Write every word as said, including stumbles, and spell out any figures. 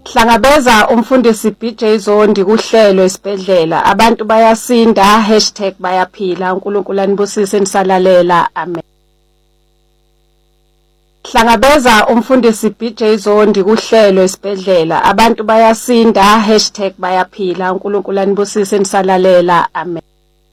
Hlangabeza umfundisi B J Zondi kuhlelo esibhedlela abantu bayasinda hashtag bayaphila uNkulunkulu anibusise nisalalela amen. Hlangabeza umfundisi B J Zondi kuhlelo esibhedlela abantu bayasinda hashtag bayaphila uNkulunkulu anibusise nisalalela amen.